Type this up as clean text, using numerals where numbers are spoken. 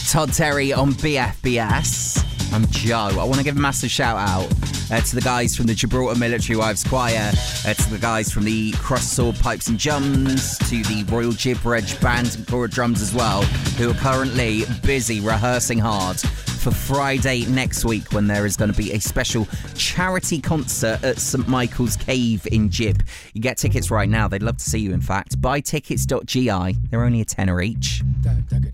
Todd Terry on BFBS. I'm Joe. I want to give a massive shout out to the guys from the Gibraltar Military Wives Choir, to the guys from the Cross Sword Pipes and Drums, to the Royal Gibberidge Band and Corps Drums as well, who are currently busy rehearsing hard for Friday next week when there is going to be a special charity concert at St Michael's Cave in Gib. You get tickets right now. They'd love to see you, in fact. Buytickets.gi. They're only a tenner each.